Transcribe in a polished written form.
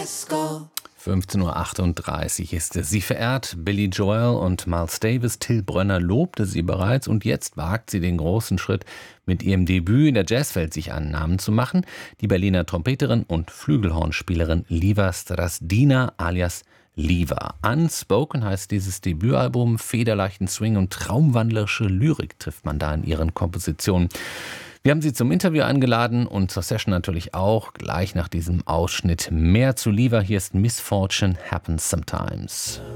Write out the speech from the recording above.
Esco. 15:38 Uhr ist es. Sie verehrt Billy Joel und Miles Davis. Till Brönner lobte sie bereits und jetzt wagt sie den großen Schritt, mit ihrem Debüt in der Jazzwelt sich einen Namen zu machen. Die Berliner Trompeterin und Flügelhornspielerin Liva Strazdina alias Liva. Unspoken heißt dieses Debütalbum. Federleichten Swing und traumwandlerische Lyrik trifft man da in ihren Kompositionen. Wir haben sie zum Interview eingeladen und zur Session natürlich auch. Gleich nach diesem Ausschnitt mehr zu Liva. Hier ist Misfortune Happens Sometimes.